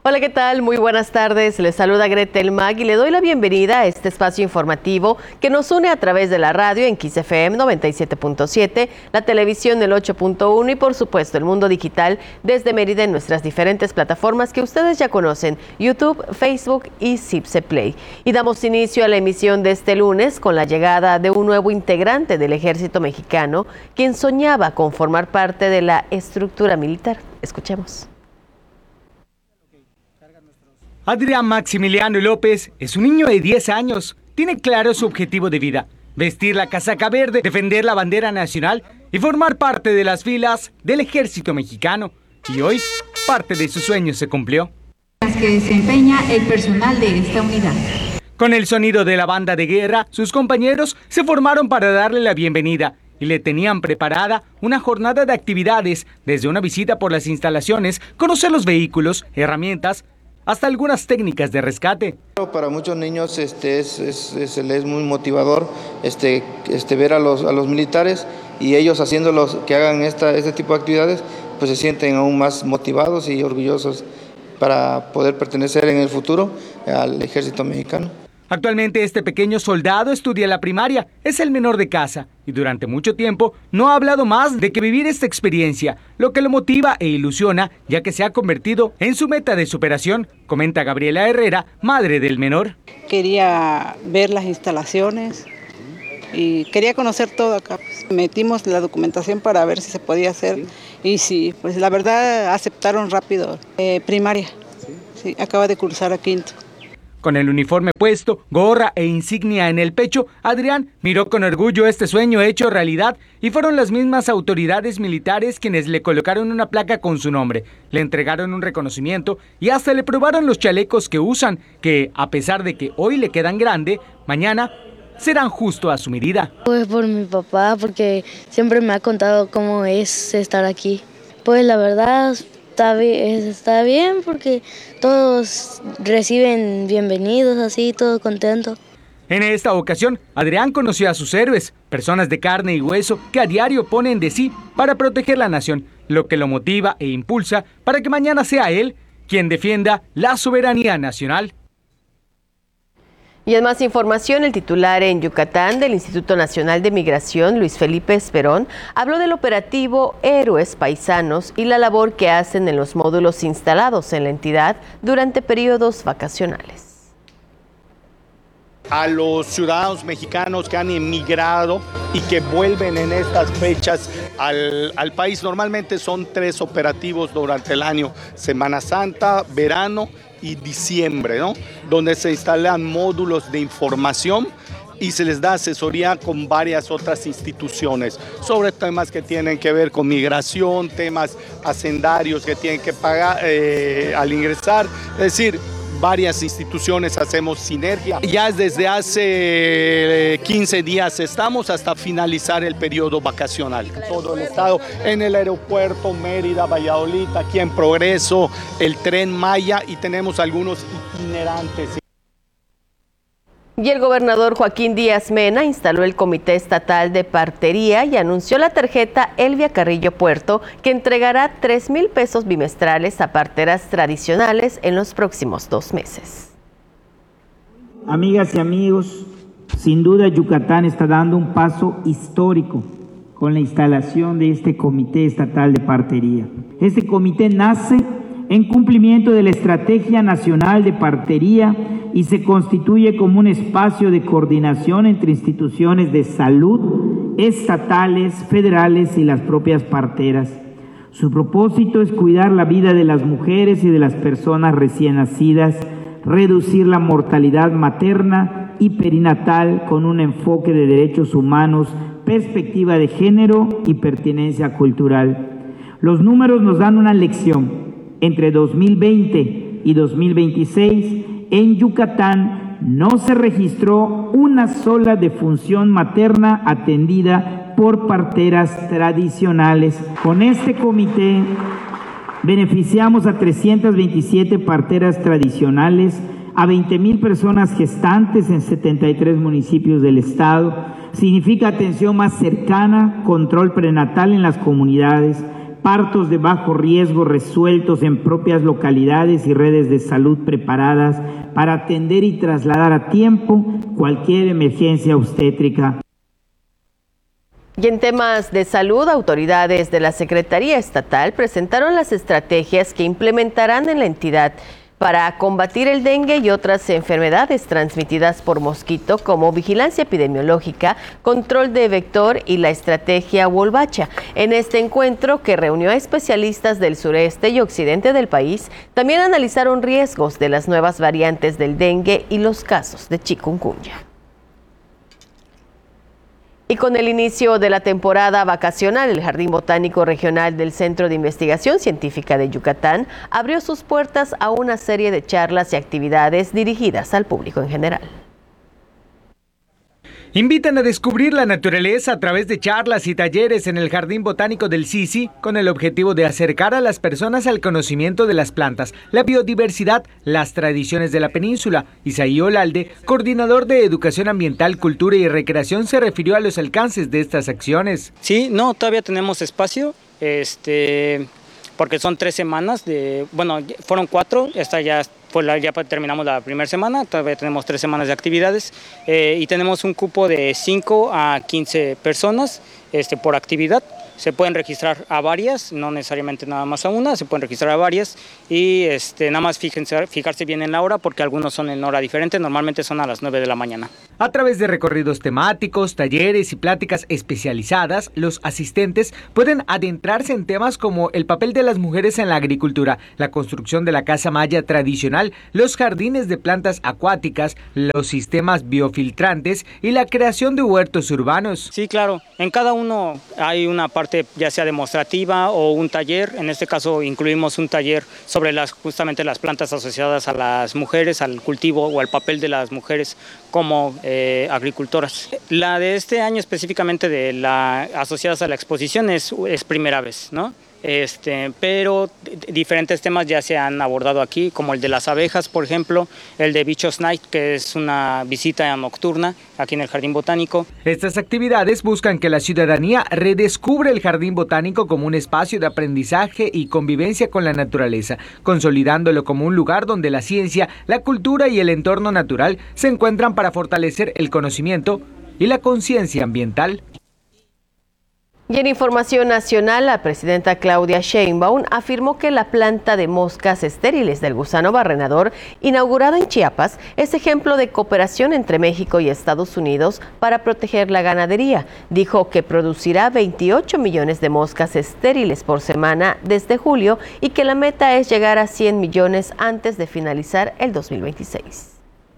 Hola, ¿qué tal? Muy buenas tardes. Les saluda Gretel Mag y le doy la bienvenida a este espacio informativo que nos une a través de la radio en Kiss FM 97.7, la televisión el 8.1 y por supuesto el mundo digital desde Mérida en nuestras diferentes plataformas que ustedes ya conocen, YouTube, Facebook y Zipse Play. Y damos inicio a la emisión de este lunes con la llegada de un nuevo integrante del Ejército Mexicano, quien soñaba con formar parte de la estructura militar. Escuchemos. Adrián Maximiliano López es un niño de 10 años. Tiene claro su objetivo de vida: vestir la casaca verde, defender la bandera nacional y formar parte de las filas del Ejército Mexicano. Y hoy, parte de su sueño se cumplió. Las que desempeña el personal de esta unidad. Con el sonido de la banda de guerra, sus compañeros se formaron para darle la bienvenida y le tenían preparada una jornada de actividades, desde una visita por las instalaciones, conocer los vehículos, herramientas, hasta algunas técnicas de rescate. Para muchos niños se les es muy motivador ver a los militares, y ellos haciéndolos que hagan este tipo de actividades, pues se sienten aún más motivados y orgullosos para poder pertenecer en el futuro al Ejército Mexicano. Actualmente este pequeño soldado estudia la primaria, es el menor de casa y durante mucho tiempo no ha hablado más de que vivir esta experiencia, lo que lo motiva e ilusiona, ya que se ha convertido en su meta de superación, comenta Gabriela Herrera, madre del menor. Quería ver las instalaciones y quería conocer todo acá. Metimos la documentación para ver si se podía hacer y sí, pues la verdad aceptaron rápido. Primaria, sí, acaba de cursar a quinto. Con el uniforme puesto, gorra e insignia en el pecho, Adrián miró con orgullo este sueño hecho realidad y fueron las mismas autoridades militares quienes le colocaron una placa con su nombre, le entregaron un reconocimiento y hasta le probaron los chalecos que usan, que a pesar de que hoy le quedan grande, mañana serán justo a su medida. Pues por mi papá, porque siempre me ha contado cómo es estar aquí. Pues la verdad está bien porque todos reciben bienvenidos, así, todos contentos. En esta ocasión, Adrián conoció a sus héroes, personas de carne y hueso que a diario ponen de sí para proteger la nación, lo que lo motiva e impulsa para que mañana sea él quien defienda la soberanía nacional. Y en más información, el titular en Yucatán del Instituto Nacional de Migración, Luis Felipe Esperón, habló del operativo Héroes Paisanos y la labor que hacen en los módulos instalados en la entidad durante periodos vacacionales. A los ciudadanos mexicanos que han emigrado y que vuelven en estas fechas al país, normalmente son 3 operativos durante el año: Semana Santa, verano y diciembre, ¿no? Donde se instalan módulos de información y se les da asesoría con varias otras instituciones sobre temas que tienen que ver con migración, temas hacendarios que tienen que pagar al ingresar, es decir, varias instituciones hacemos sinergia. Ya desde hace 15 días estamos hasta finalizar el periodo vacacional. Todo el estado, en el aeropuerto, Mérida, Valladolid, aquí en Progreso, el Tren Maya, y tenemos algunos itinerantes. Y el gobernador Joaquín Díaz Mena instaló el Comité Estatal de Partería y anunció la tarjeta Elvia Carrillo Puerto, que entregará 3,000 pesos bimestrales a parteras tradicionales en los próximos 2 meses. Amigas y amigos, sin duda Yucatán está dando un paso histórico con la instalación de este Comité Estatal de Partería. Este comité nace en cumplimiento de la Estrategia Nacional de Partería y se constituye como un espacio de coordinación entre instituciones de salud, estatales, federales y las propias parteras. Su propósito es cuidar la vida de las mujeres y de las personas recién nacidas, reducir la mortalidad materna y perinatal con un enfoque de derechos humanos, perspectiva de género y pertinencia cultural. Los números nos dan una lección. Entre 2020 y 2026, en Yucatán no se registró una sola defunción materna atendida por parteras tradicionales. Con este comité beneficiamos a 327 parteras tradicionales, a 20,000 personas gestantes en 73 municipios del estado. Significa atención más cercana, control prenatal en las comunidades, partos de bajo riesgo resueltos en propias localidades y redes de salud preparadas para atender y trasladar a tiempo cualquier emergencia obstétrica. Y en temas de salud, autoridades de la Secretaría Estatal presentaron las estrategias que implementarán en la entidad para combatir el dengue y otras enfermedades transmitidas por mosquito, como vigilancia epidemiológica, control de vector y la estrategia Wolbachia. En este encuentro, que reunió a especialistas del sureste y occidente del país, también analizaron riesgos de las nuevas variantes del dengue y los casos de chikungunya. Y con el inicio de la temporada vacacional, el Jardín Botánico Regional del Centro de Investigación Científica de Yucatán abrió sus puertas a una serie de charlas y actividades dirigidas al público en general. Invitan a descubrir la naturaleza a través de charlas y talleres en el Jardín Botánico del Sisi, con el objetivo de acercar a las personas al conocimiento de las plantas, la biodiversidad, las tradiciones de la península. Isaí Olalde, coordinador de Educación Ambiental, Cultura y Recreación, se refirió a los alcances de estas acciones. Sí, no, todavía tenemos espacio, porque son 3 semanas, fueron 4, esta ya terminamos la primera semana, todavía tenemos 3 semanas de actividades y tenemos un cupo de 5 a 15 personas por actividad. Se pueden registrar a varias, no necesariamente nada más a una, se pueden registrar a varias y nada más fijarse bien en la hora, porque algunos son en hora diferente, normalmente son a las 9 de la mañana. A través de recorridos temáticos, talleres y pláticas especializadas, los asistentes pueden adentrarse en temas como el papel de las mujeres en la agricultura, la construcción de la casa maya tradicional, los jardines de plantas acuáticas, los sistemas biofiltrantes y la creación de huertos urbanos. Sí, claro, en cada uno hay una parte ya sea demostrativa o un taller. En este caso incluimos un taller sobre justamente las plantas asociadas a las mujeres, al cultivo o al papel de las mujeres como agricultoras. La de este año específicamente de asociadas a la exposición es primera vez, ¿no? Pero diferentes temas ya se han abordado aquí, como el de las abejas, por ejemplo, el de Bichos Night, que es una visita nocturna aquí en el Jardín Botánico. Estas actividades buscan que la ciudadanía redescubra el Jardín Botánico como un espacio de aprendizaje y convivencia con la naturaleza, consolidándolo como un lugar donde la ciencia, la cultura y el entorno natural se encuentran para fortalecer el conocimiento y la conciencia ambiental. Y en información nacional, la presidenta Claudia Sheinbaum afirmó que la planta de moscas estériles del gusano barrenador, inaugurada en Chiapas, es ejemplo de cooperación entre México y Estados Unidos para proteger la ganadería. Dijo que producirá 28 millones de moscas estériles por semana desde julio y que la meta es llegar a 100 millones antes de finalizar el 2026.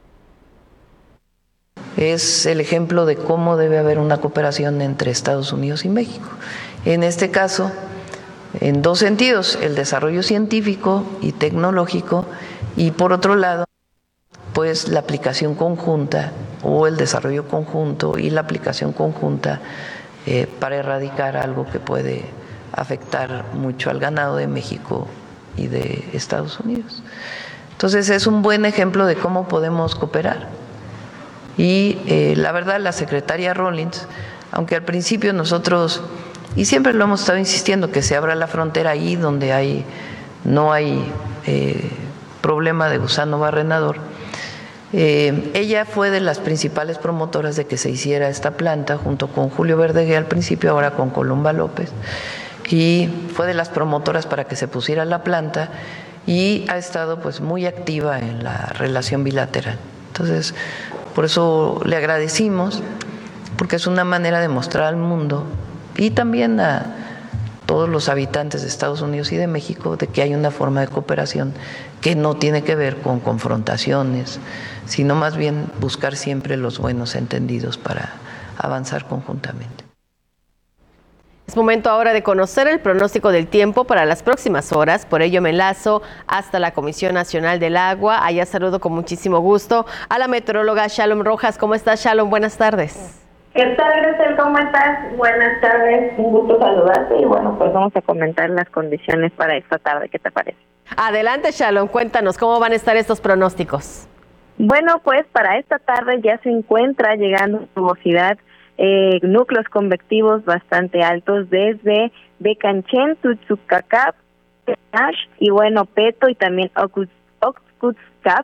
Es el ejemplo de cómo debe haber una cooperación entre Estados Unidos y México. En este caso, en 2 sentidos, el desarrollo científico y tecnológico, y por otro lado, pues la aplicación conjunta o el desarrollo conjunto y la aplicación conjunta para erradicar algo que puede afectar mucho al ganado de México y de Estados Unidos. Entonces es un buen ejemplo de cómo podemos cooperar. Y la verdad, la secretaria Rawlings, aunque al principio nosotros, y siempre lo hemos estado insistiendo, que se abra la frontera ahí donde no hay problema de gusano barrenador, ella fue de las principales promotoras de que se hiciera esta planta, junto con Julio Verdegué al principio, ahora con Columba López, y fue de las promotoras para que se pusiera la planta y ha estado pues muy activa en la relación bilateral. Entonces, por eso le agradecimos, porque es una manera de mostrar al mundo y también a todos los habitantes de Estados Unidos y de México de que hay una forma de cooperación que no tiene que ver con confrontaciones, sino más bien buscar siempre los buenos entendidos para avanzar conjuntamente. Es momento ahora de conocer el pronóstico del tiempo para las próximas horas. Por ello me enlazo hasta la Comisión Nacional del Agua. Allá saludo con muchísimo gusto a la meteoróloga Shalom Rojas. ¿Cómo estás, Shalom? Buenas tardes. ¿Qué tal, Gretel? ¿Cómo estás? Buenas tardes. Un gusto saludarte. Y bueno, pues vamos a comentar las condiciones para esta tarde. ¿Qué te parece? Adelante, Shalom. Cuéntanos cómo van a estar estos pronósticos. Bueno, pues para esta tarde ya se encuentra llegando nubosidad, núcleos convectivos bastante altos desde Becanchen, Tutsucacap, y bueno, Peto y también Oxcutzcap.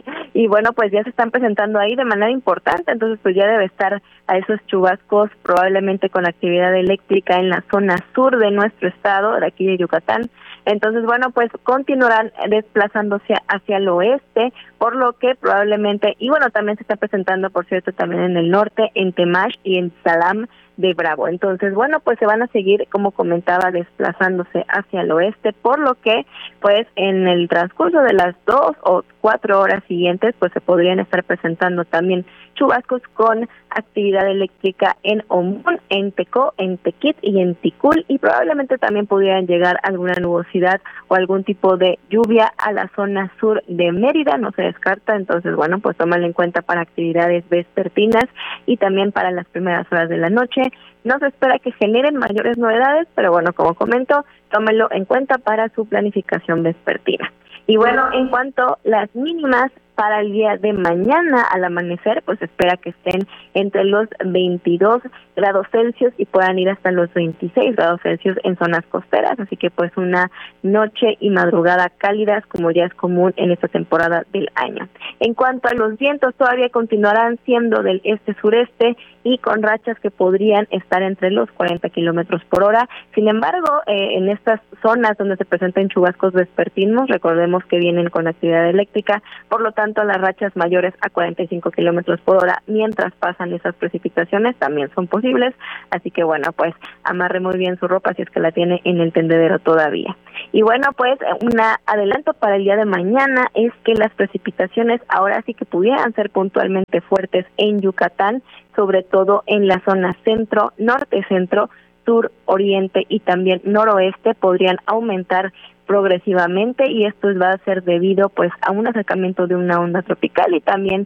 Y bueno, pues ya se están presentando ahí de manera importante, entonces pues ya debe estar a esos chubascos probablemente con actividad eléctrica en la zona sur de nuestro estado, de aquí de Yucatán. Entonces, bueno, pues continuarán desplazándose hacia el oeste, por lo que probablemente, y bueno, también se está presentando, por cierto, también en el norte, en Temash y en Salam de Bravo. Entonces, bueno, pues se van a seguir, como comentaba, desplazándose hacia el oeste, por lo que, pues, en el transcurso de las 2 o 4 horas siguientes, pues se podrían estar presentando también chubascos con actividad eléctrica en Omún, en Tecó, en Tequit y en Ticul, y probablemente también pudieran llegar alguna nubosidad o algún tipo de lluvia a la zona sur de Mérida, no se descarta. Entonces, bueno, pues tómalo en cuenta para actividades vespertinas y también para las primeras horas de la noche. No se espera que generen mayores novedades, pero bueno, como comento, tómelo en cuenta para su planificación vespertina. Y bueno, en cuanto a las mínimas para el día de mañana al amanecer, pues espera que estén entre los 22 grados Celsius y puedan ir hasta los 26 grados Celsius en zonas costeras, así que pues una noche y madrugada cálidas como ya es común en esta temporada del año. En cuanto a los vientos, todavía continuarán siendo del este-sureste y con rachas que podrían estar entre los 40 kilómetros por hora. Sin embargo, en estas zonas donde se presentan chubascos vespertinos, recordemos que vienen con actividad eléctrica, por lo tanto las rachas mayores a 45 kilómetros por hora mientras pasan esas precipitaciones también son posibles, así que bueno, pues amarre muy bien su ropa si es que la tiene en el tendedero todavía. Y bueno, pues un adelanto para el día de mañana es que las precipitaciones ahora sí que pudieran ser puntualmente fuertes en Yucatán, sobre todo en la zona centro, norte, centro, sur, oriente y también noroeste podrían aumentar progresivamente, y esto va a ser debido pues a un acercamiento de una onda tropical y también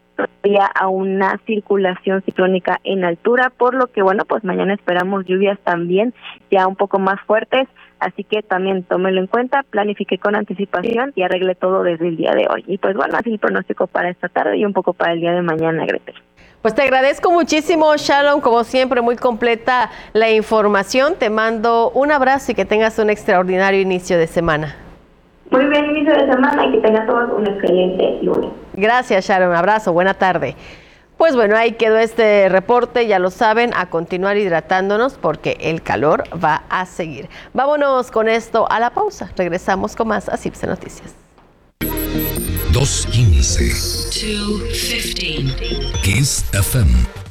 a una circulación ciclónica en altura, por lo que bueno, pues mañana esperamos lluvias también ya un poco más fuertes, así que también tómelo en cuenta, planifique con anticipación y arregle todo desde el día de hoy. Y pues bueno, así el pronóstico para esta tarde y un poco para el día de mañana, Gretel. Pues te agradezco muchísimo, Shalom, como siempre, muy completa la información. Te mando un abrazo y que tengas un extraordinario inicio de semana. Muy bien, inicio de semana y que tengan todos un excelente lunes. Gracias, Sharon. Un abrazo. Buena tarde. Pues bueno, ahí quedó este reporte. Ya lo saben, a continuar hidratándonos porque el calor va a seguir. Vámonos con esto a la pausa. Regresamos con más a CIPSE Noticias. 2:15. 2:15. Kiss FM.